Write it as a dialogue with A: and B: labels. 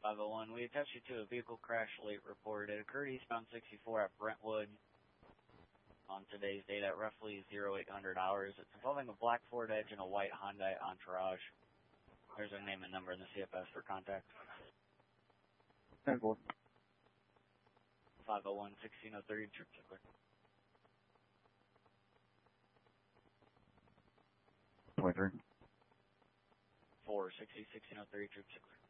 A: 501, we attached you to a vehicle crash late report. It occurred eastbound 64 at Brentwood on today's date at roughly 0800 hours. It's involving a black Ford Edge and a white Hyundai Entourage. There's a name and number in the CFS for contact.
B: 10-4.
A: 501-1603, trip tickler.
B: 23.
A: 460-1603, trip tickler.